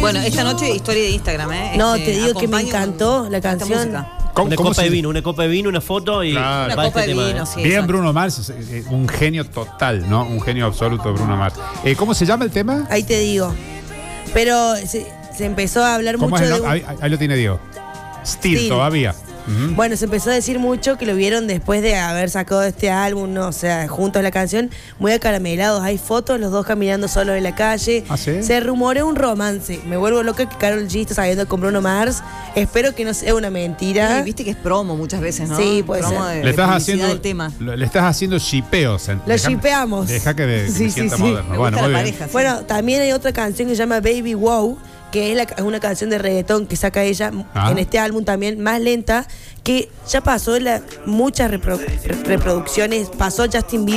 Bueno, esta noche historia de Instagram, ¿eh? No, te digo que me encantó la canción. Una copa de vino, una foto y Claro. Una copa de vino, sí. Bien, exacto. Bruno Mars, un genio total, ¿no? Un genio absoluto, Bruno Mars. ¿Cómo se llama el tema? Ahí te digo. Pero se empezó a hablar ¿Cómo mucho es el de... nombre? Ahí lo tiene Diego. Still todavía. Bueno, se empezó a decir mucho que lo vieron después de haber sacado este álbum, ¿no? O sea, juntos la canción, muy acaramelados. Hay fotos, los dos caminando solos en la calle. ¿Ah, sí? Se rumorea un romance. Me vuelvo loca que Karol G está saliendo con Bruno Mars. Espero que no sea una mentira. Sí, viste que es promo muchas veces, ¿no? Sí, puede promo ser. de Le estás publicidad haciendo del tema. le estás haciendo shipeos. Lo shipeamos. Deja que me Sí, sienta sí. moderno. Me Bueno, gusta muy la bien. pareja, sí. Bueno, también hay otra canción que se llama Baby Wow, que es una canción de reggaetón que saca ella en este álbum también, más lenta, que ya pasó muchas reproducciones, pasó Justin Bieber.